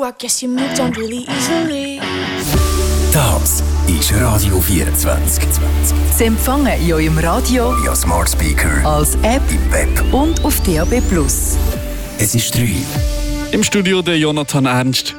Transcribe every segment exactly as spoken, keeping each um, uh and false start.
I guess you moved on really easily. Das ist Radio vierundzwanzig. Sie empfangen in eurem Radio, via Smart Speaker, als App im Web und auf D A B plus. Es ist drei. Im Studio der Jonathan Ernst.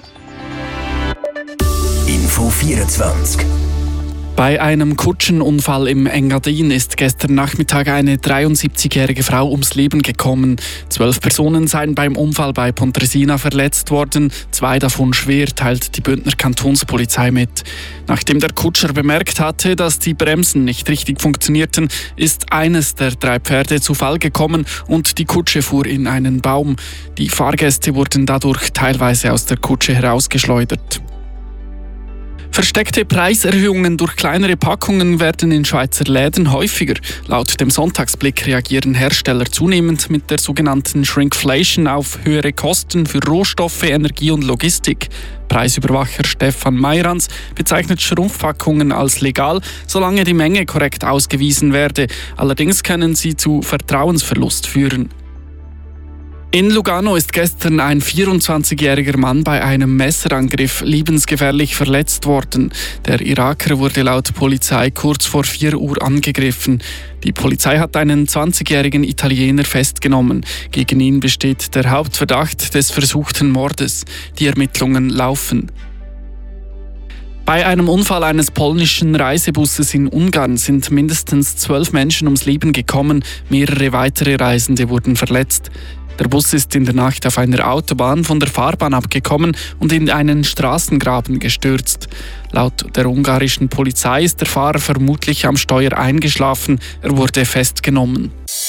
Info vierundzwanzig. Bei einem Kutschenunfall im Engadin ist gestern Nachmittag eine dreiundsiebzigjährige Frau ums Leben gekommen. Zwölf Personen seien beim Unfall bei Pontresina verletzt worden. Zwei davon schwer, teilt die Bündner Kantonspolizei mit. Nachdem der Kutscher bemerkt hatte, dass die Bremsen nicht richtig funktionierten, ist eines der drei Pferde zu Fall gekommen und die Kutsche fuhr in einen Baum. Die Fahrgäste wurden dadurch teilweise aus der Kutsche herausgeschleudert. Versteckte Preiserhöhungen durch kleinere Packungen werden in Schweizer Läden häufiger. Laut dem Sonntagsblick reagieren Hersteller zunehmend mit der sogenannten Shrinkflation auf höhere Kosten für Rohstoffe, Energie und Logistik. Preisüberwacher Stefan Meyrans bezeichnet Schrumpfpackungen als legal, solange die Menge korrekt ausgewiesen werde. Allerdings können sie zu Vertrauensverlust führen. In Lugano ist gestern ein vierundzwanzigjähriger Mann bei einem Messerangriff lebensgefährlich verletzt worden. Der Iraker wurde laut Polizei kurz vor vier Uhr angegriffen. Die Polizei hat einen zwanzigjährigen Italiener festgenommen. Gegen ihn besteht der Hauptverdacht des versuchten Mordes. Die Ermittlungen laufen. Bei einem Unfall eines polnischen Reisebusses in Ungarn sind mindestens zwölf Menschen ums Leben gekommen. Mehrere weitere Reisende wurden verletzt. Der Bus ist in der Nacht auf einer Autobahn von der Fahrbahn abgekommen und in einen Straßengraben gestürzt. Laut der ungarischen Polizei ist der Fahrer vermutlich am Steuer eingeschlafen. Er wurde festgenommen.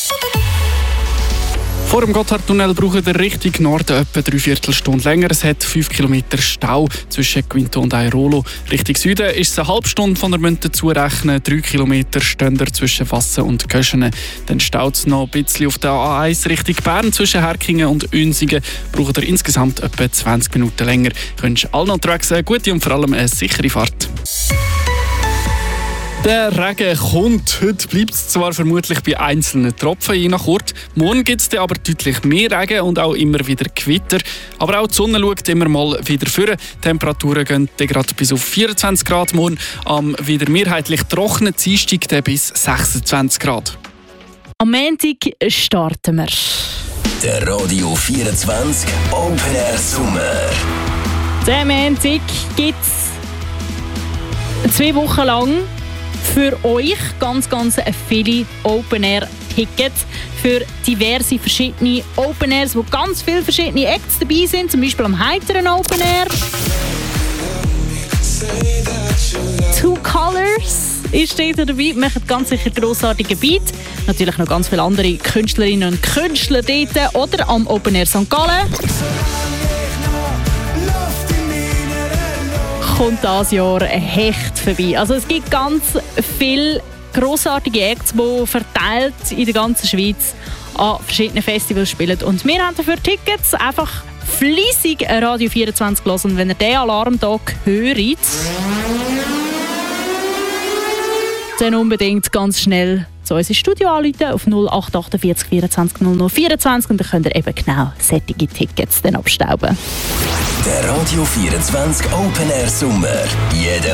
Vor dem Gotthardtunnel braucht der Richtung Norden etwa drei Viertelstunde länger. Es hat fünf Kilometer Stau zwischen Quinto und Airolo. Richtung Süden ist es eine halbe Stunde von der Münte zu rechnen. Drei Kilometer stehen zwischen Fassen und Köschenen. Dann staut es noch ein bisschen auf der A eins Richtung Bern zwischen Herkingen und Unsingen. Braucht ihr insgesamt etwa zwanzig Minuten länger. Ich wünsche allen unterwegs eine gute und vor allem eine sichere Fahrt. Der Regen kommt. Heute bleibt es zwar vermutlich bei einzelnen Tropfen, je nach Ort. Morgen gibt es aber deutlich mehr Regen und auch immer wieder Gewitter. Aber auch die Sonne schaut immer mal wieder vor. Die Temperaturen gehen gerade bis auf vierundzwanzig Grad morgen. Am wieder mehrheitlich trockenen Dienstag dann bis sechsundzwanzig Grad. Am Montag starten wir. Der Radio vierundzwanzig Open Air Sommer. Den Montag gibt es zwei Wochen lang für euch ganz, ganz viele Open-Air-Tickets für diverse verschiedene Open-Airs, wo ganz viele verschiedene Acts dabei sind, zum Beispiel am heiteren Open-Air. Two Colors ist dort dabei, macht ganz sicher grossartige Beat. Natürlich noch ganz viele andere Künstlerinnen und Künstler dort oder am Open-Air Sankt Gallen. Kommt dieses Jahr ein Hecht vorbei. Also es gibt ganz viele grossartige Acts, die verteilt in der ganzen Schweiz an verschiedenen Festivals spielen. Und wir haben dafür Tickets. Einfach fleissig Radio vierundzwanzig hören. Und wenn ihr diesen Alarmtag hört, dann unbedingt ganz schnell zu uns ins Studio anrufen auf null acht achtundvierzig vierundzwanzig null null vierundzwanzig und dann könnt ihr eben genau solche Tickets dann abstauben. Der Radio vierundzwanzig Open Air Sommer. Jeden